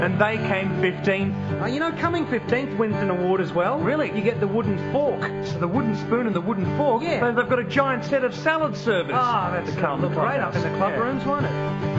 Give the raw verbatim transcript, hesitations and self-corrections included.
And they came fifteenth. Uh, you know, coming fifteenth wins an award as well. Really? You get the wooden fork. The wooden spoon and the wooden fork. Yeah. So they've got a giant set of salad servers. Ah, that's to uh, come look great up in the club Yeah. rooms, won't it?